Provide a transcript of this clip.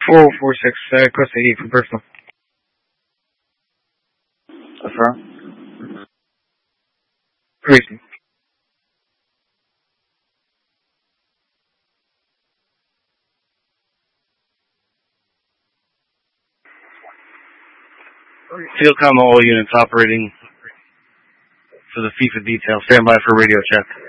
4046, request ID for personal. Affirm. Reason. Field comm all units operating for the FIFA detail. Stand by for radio check.